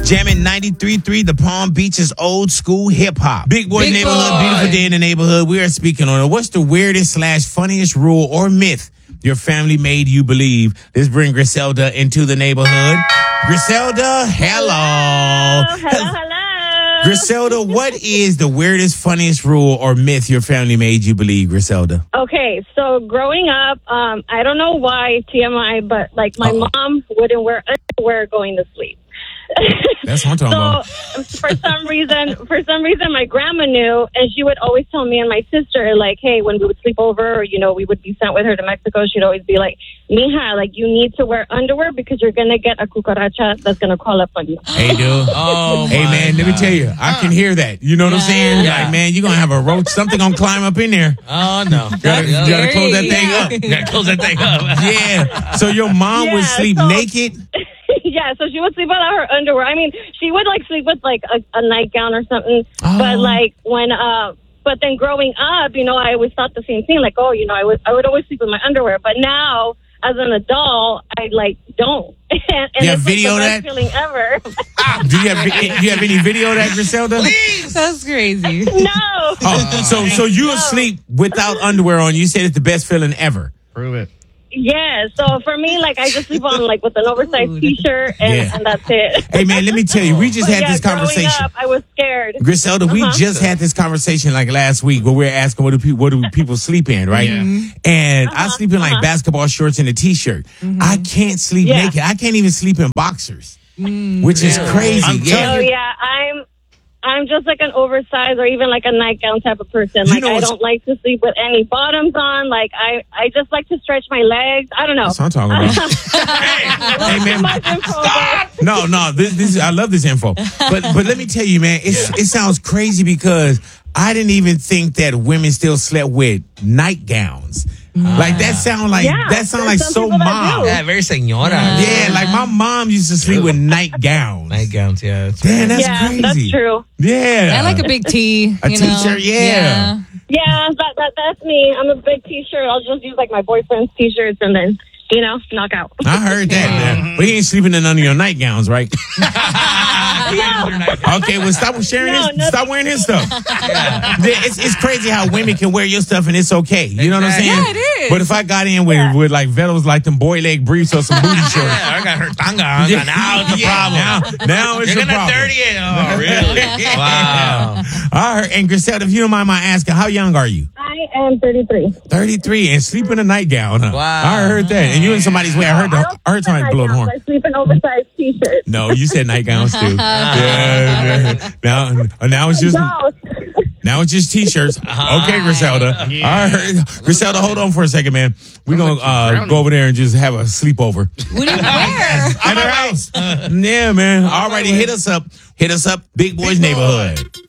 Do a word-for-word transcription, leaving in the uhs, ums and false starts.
Jamming ninety-three point three, the Palm Beaches old school hip hop. Big Boy Big Neighborhood, Boy. beautiful day in the neighborhood. We are speaking on it. What's the weirdest slash funniest rule or myth your family made you believe? Let's bring Griselda into the neighborhood. Griselda, hello. Hello, hello, hello. Griselda, what is the weirdest, funniest rule or myth your family made you believe, Griselda? Okay, so growing up, um, I don't know why, T M I, but like my Uh-oh. mom wouldn't wear underwear going to sleep. That's what I'm talking about. So for some reason, for some reason, my grandma knew, and she would always tell me and my sister, like, hey, when we would sleep over, or, you know, we would be sent with her to Mexico, she'd always be like, mija, like, you need to wear underwear because you're gonna get a cucaracha that's gonna crawl up on you. Hey, dude. Oh, Hey, my man, let me God. tell you, I can hear that. You know what I'm saying? Yeah. Like, man, you're going to have a roach. Something going to climb up in there. Oh, no. Gotta, you gotta close that thing Yeah. up. You gotta close that thing up. Yeah. So your mom would Yeah, sleep so- naked? Yeah, so she would sleep without her underwear. I mean, she would like sleep with like a, a nightgown or something. Oh. But like when, uh, but then growing up, you know, I always thought the same thing. Like, oh, you know, I would I would always sleep with my underwear. But now, as an adult, I like don't. and and You have it's like, video the of best that? feeling ever. Do you have do you have any video of that, Griselda? That's crazy. no. Oh, so so you No. sleep without underwear on. You said it's the best feeling ever. Prove it. Yeah, so for me, like, I just sleep on, like, with an oversized Dude. T-shirt, and, Yeah. and that's it. Hey, man, let me tell you, we just But had yeah, this conversation. growing up, I was scared. Griselda, we Uh-huh. just had this conversation like last week where we were asking what do people what do people sleep in, right? Yeah. And I Uh-huh, sleep in like uh-huh. basketball shorts and a t-shirt. I can't sleep Yeah. naked. I can't even sleep in boxers, which is Yeah. crazy. I'm yeah. telling Oh, yeah, I'm... I'm just like an oversized or even like a nightgown type of person. You Like, know I what's- don't like to sleep with any bottoms on. Like, I, I just like to stretch my legs. I don't know. That's what I'm talking about. hey, man. Much info, but- No, no, this, this I love this info. But but let me tell you, man, it's, it sounds crazy because I didn't even think that women still slept with nightgowns. Like that sound like Yeah, that sound like there's some so people that mom. do. Yeah, very senora. Yeah, like my mom used to sleep with nightgowns. Nightgowns, yeah. That's Damn, that's yeah, crazy. that's true. Yeah. I like a big tee. A you know? t-shirt, yeah. Yeah, that, that that's me. I'm a big T-shirt. I'll just use like my boyfriend's T-shirts and then, you know, knock out. I heard that, man. But he ain't sleeping in none of your nightgowns, right? Okay, well, stop sharing No, his, nothing. stop wearing his stuff. Yeah, It's, it's crazy how women can wear your stuff and it's okay. You know what I'm saying? Exactly. Yeah, it is. But if I got in with, Yeah. with like Velos, like them boy leg briefs or some booty shorts. Yeah, I got her tanga on. Yeah. Now it's a Yeah, problem. Now, now it's You're a gonna problem. dirty it. Oh, really? Wow. I heard, and Griselda, if you don't mind my asking, how young are you? I am thirty-three. thirty-three and sleep in a nightgown. Huh? Wow. I heard that. And you in somebody's way. I heard, I the, don't I heard somebody sleep in blow the horn. nightgowns. I sleep in oversized T-shirts. No, you said nightgowns too. yeah, yeah. Now, now it's just No. now it's just t-shirts. Okay, Griselda. Yeah. All right, Griselda, hold on for a second, man. We're gonna uh, go over there and just have a sleepover What do you wear? at her house. Yeah, man. Alrighty, hit us up. Hit us up, Big Boys Neighborhood.